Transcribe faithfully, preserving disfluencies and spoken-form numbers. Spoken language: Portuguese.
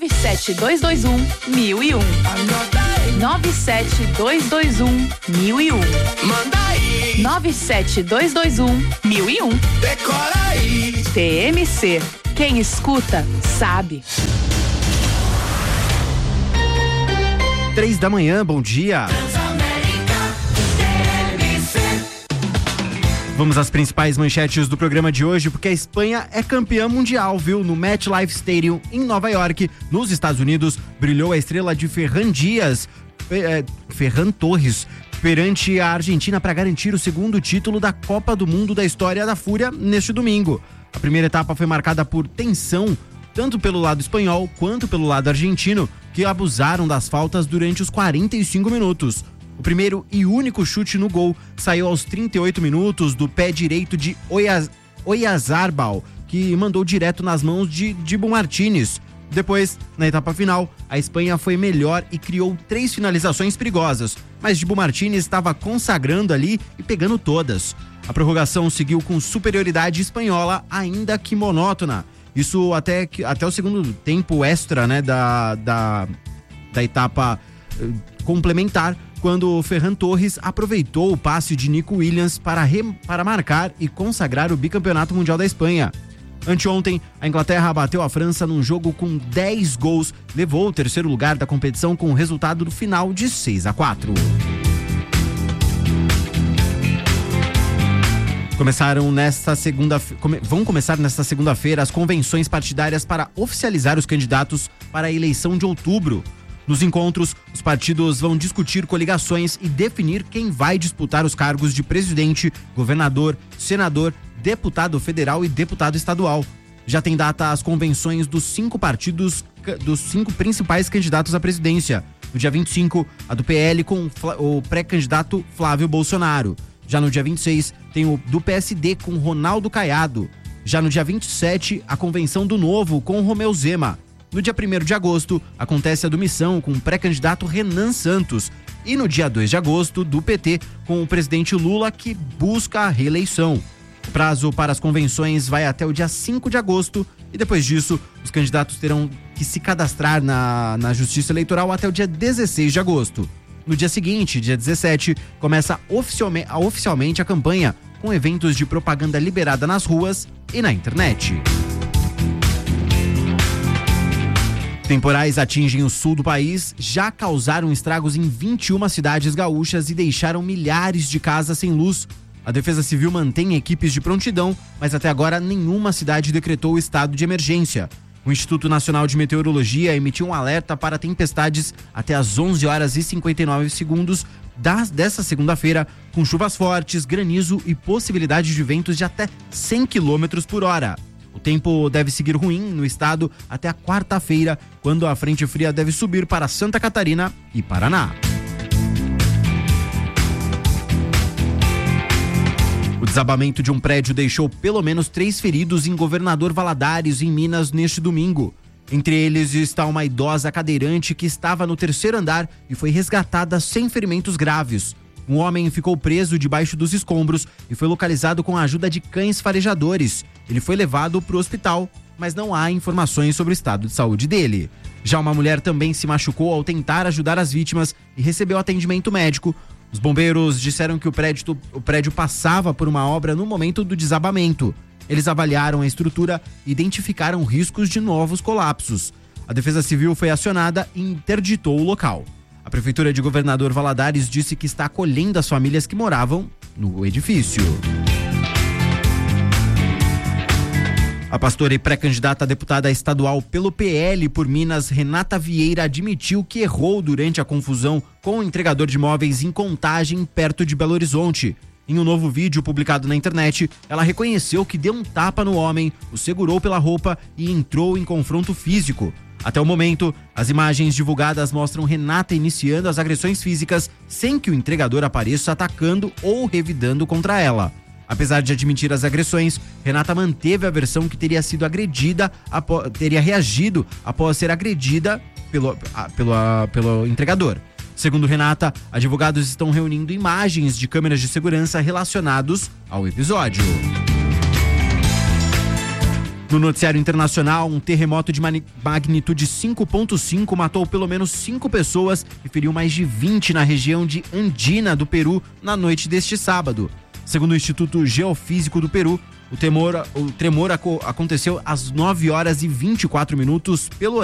nove sete dois dois um, mil e um. nove sete dois dois um, mil e um. Manda aí. nove sete dois dois um, mil e um. Decora aí. T M C. Quem escuta, sabe. Três da manhã, bom dia. Vamos às principais manchetes do programa de hoje, porque a Espanha é campeã mundial, viu? No MetLife Stadium, em Nova York, nos Estados Unidos, brilhou a estrela de Ferran Dias, eh, Ferran Torres, perante a Argentina para garantir o segundo título da Copa do Mundo da história da Fúria neste domingo. A primeira etapa foi marcada por tensão, tanto pelo lado espanhol quanto pelo lado argentino, que abusaram das faltas durante os quarenta e cinco minutos. O primeiro e único chute no gol saiu aos trinta e oito minutos do pé direito de Oyaz... Oyarzabal, que mandou direto nas mãos de Dibu Martínez. Depois, na etapa final, a Espanha foi melhor e criou três finalizações perigosas, mas Dibu Martínez estava consagrando ali e pegando todas. A prorrogação seguiu com superioridade espanhola, ainda que monótona. Isso até, até o segundo tempo extra, né, da, da, da etapa eh, complementar, quando o Ferran Torres aproveitou o passe de Nico Williams para, re, para marcar e consagrar o bicampeonato mundial da Espanha. Anteontem, a Inglaterra bateu a França num jogo com dez gols, levou o terceiro lugar da competição com o resultado do final de seis a quatro. Começaram nesta segunda, come, vão começar nesta segunda-feira as convenções partidárias para oficializar os candidatos para a eleição de outubro. Nos encontros, os partidos vão discutir coligações e definir quem vai disputar os cargos de presidente, governador, senador, deputado federal e deputado estadual. Já tem data as convenções dos cinco partidos, dos cinco principais candidatos à presidência. No dia vinte e cinco, a do P L com o pré-candidato Flávio Bolsonaro. Já no dia vinte e seis, tem o do P S D com Ronaldo Caiado. Já no dia vinte e sete, a convenção do Novo com Romeu Zema. No dia primeiro de agosto, acontece a do Missão com o pré-candidato Renan Santos. E no dia dois de agosto, do P T, com o presidente Lula, que busca a reeleição. O prazo para as convenções vai até o dia cinco de agosto e depois disso, os candidatos terão que se cadastrar na, na Justiça Eleitoral até o dia dezesseis de agosto. No dia seguinte, dia dezessete, começa oficialme, oficialmente a campanha, com eventos de propaganda liberada nas ruas e na internet. Temporais atingem o sul do país, já causaram estragos em vinte e uma cidades gaúchas e deixaram milhares de casas sem luz. A Defesa Civil mantém equipes de prontidão, mas até agora nenhuma cidade decretou o estado de emergência. O Instituto Nacional de Meteorologia emitiu um alerta para tempestades até às onze horas e cinquenta e nove segundos das, dessa segunda-feira, com chuvas fortes, granizo e possibilidade de ventos de até cem quilômetros por hora. O tempo deve seguir ruim no estado até a quarta-feira, quando a frente fria deve subir para Santa Catarina e Paraná. O desabamento de um prédio deixou pelo menos três feridos em Governador Valadares, em Minas, neste domingo. Entre eles está uma idosa cadeirante que estava no terceiro andar e foi resgatada sem ferimentos graves. Um homem ficou preso debaixo dos escombros e foi localizado com a ajuda de cães farejadores. Ele foi levado para o hospital, mas não há informações sobre o estado de saúde dele. Já uma mulher também se machucou ao tentar ajudar as vítimas e recebeu atendimento médico. Os bombeiros disseram que o prédio, o prédio passava por uma obra no momento do desabamento. Eles avaliaram a estrutura e identificaram riscos de novos colapsos. A Defesa Civil foi acionada e interditou o local. A Prefeitura de Governador Valadares disse que está acolhendo as famílias que moravam no edifício. A pastora e pré-candidata a deputada estadual pelo P L por Minas, Renata Vieira, admitiu que errou durante a confusão com o entregador de imóveis em Contagem, perto de Belo Horizonte. Em um novo vídeo publicado na internet, ela reconheceu que deu um tapa no homem, o segurou pela roupa e entrou em confronto físico. Até o momento, as imagens divulgadas mostram Renata iniciando as agressões físicas sem que o entregador apareça atacando ou revidando contra ela. Apesar de admitir as agressões, Renata manteve a versão que teria sido agredida, após, teria reagido após ser agredida pelo, a, pelo, a, pelo entregador. Segundo Renata, advogados estão reunindo imagens de câmeras de segurança relacionados ao episódio. No noticiário internacional, um terremoto de magnitude cinco ponto cinco matou pelo menos cinco pessoas e feriu mais de vinte na região de Andina, do Peru, na noite deste sábado. Segundo o Instituto Geofísico do Peru, o tremor, o tremor aconteceu às nove horas e vinte e quatro minutos pelo